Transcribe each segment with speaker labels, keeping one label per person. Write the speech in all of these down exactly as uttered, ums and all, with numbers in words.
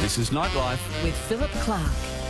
Speaker 1: This is Nightlife
Speaker 2: with Philip Clark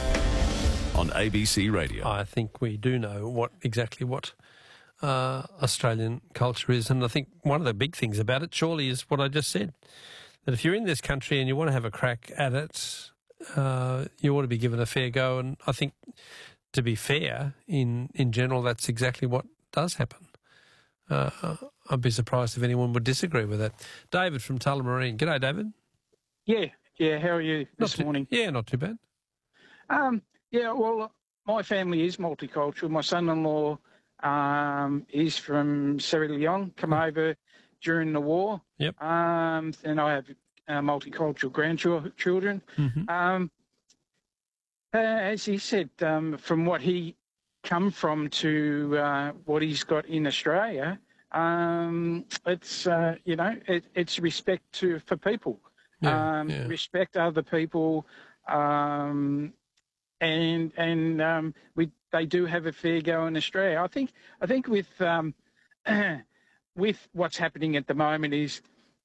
Speaker 1: on A B C Radio.
Speaker 3: I think we do know what exactly what uh, Australian culture is, and I think one of the big things about it surely is what I just said, that if you're in this country and you want to have a crack at it, uh, you ought to be given a fair go, and I think, to be fair, in, in general, that's exactly what does happen. Uh, I'd be surprised if anyone would disagree with that. David from Tullamarine. G'day, David.
Speaker 4: Yeah, yeah. How are you this
Speaker 3: too,
Speaker 4: morning?
Speaker 3: Yeah, not too bad.
Speaker 4: Um, yeah, well, my family is multicultural. My son-in-law um, is from Sierra Leone, come mm. over during the war.
Speaker 3: Yep.
Speaker 4: Um, and I have uh, multicultural grandchildren. Mm-hmm. Um, uh, as he said, um, from what he come from to uh, what he's got in Australia, um, it's uh, you know it, it's respect to for people,
Speaker 3: yeah,
Speaker 4: um,
Speaker 3: yeah.
Speaker 4: respect other people, um, and and um, we they do have a fair go in Australia. I think I think with um, with what's happening at the moment is,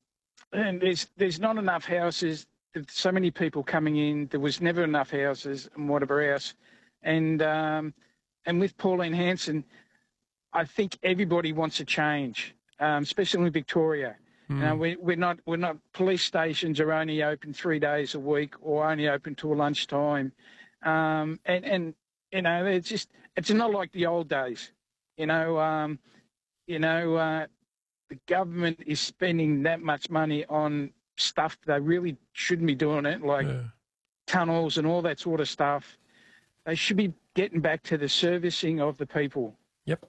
Speaker 4: and there's there's not enough houses. There's so many people coming in. There was never enough houses and whatever else, and um, And with Pauline Hanson, I think everybody wants a change, um, especially in Victoria. Mm. You know, we, we're not we're not police stations are only open three days a week or only open till lunchtime, um, and and you know it's just it's not like the old days. You know, um, you know uh, the government is spending that much money on stuff they really shouldn't be doing it, like yeah. tunnels and all that sort of stuff. They should be getting back to the servicing of the people.
Speaker 3: Yep.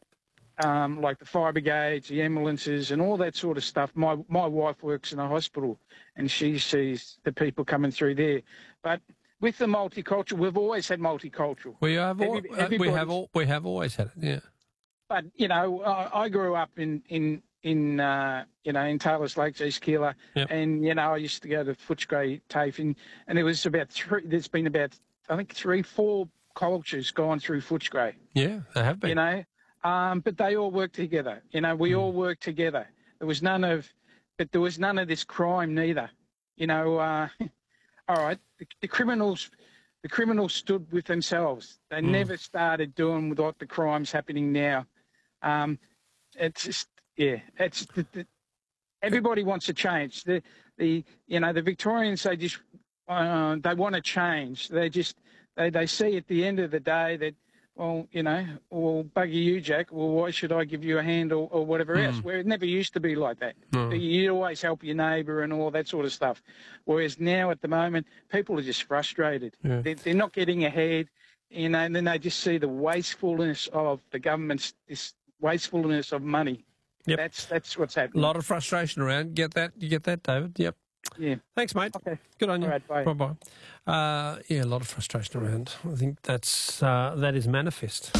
Speaker 4: Um, like the fire brigades, the ambulances and all that sort of stuff. My my wife works in a hospital and she sees the people coming through there. But with the multicultural, we've always had multicultural.
Speaker 3: We have, all,
Speaker 4: Every,
Speaker 3: uh, we have, all, we have always had it, yeah.
Speaker 4: But, you know, I, I grew up in, in, in uh, you know, in Taylors Lakes, East Keilor.
Speaker 3: Yep.
Speaker 4: And, you know, I used to go to Footscray TAFE and, and there was about three, there's been about, I think, three, four cultures gone through Footscray.
Speaker 3: Yeah, they have been.
Speaker 4: You know, um, but they all work together. You know, we mm. all work together. There was none of, but there was none of this crime neither. You know, uh, all right, the, the criminals, the criminals stood with themselves. They mm. never started doing what the crime's happening now. Um, it's just, yeah, it's the, the, everybody wants to change. The, the, you know, the Victorians, they just, uh, they want to change. They just. They they see at the end of the day that, well, you know, well, bugger you, Jack. Well, why should I give you a hand or, or whatever mm. else? Where it never used to be like that. Mm. You always help your neighbour and all that sort of stuff. Whereas now at the moment, people are just frustrated. Yeah. They're, they're not getting ahead, you know, and then they just see the wastefulness of the government's, this wastefulness of money.
Speaker 3: Yep.
Speaker 4: That's that's what's happening.
Speaker 3: A lot of frustration around. Get that? You get that, David? Yep.
Speaker 4: Yeah.
Speaker 3: Thanks, mate.
Speaker 4: Okay.
Speaker 3: Good on you.
Speaker 4: All right, bye.
Speaker 3: Bye-bye. Uh, yeah, a lot of frustration around. I think that's uh, that is manifest.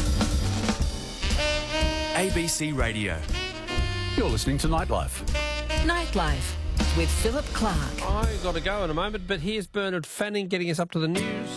Speaker 1: A B C Radio. You're listening to Nightlife.
Speaker 2: Nightlife with Philip Clark.
Speaker 3: I've got to go in a moment, but here's Bernard Fanning getting us up to the news.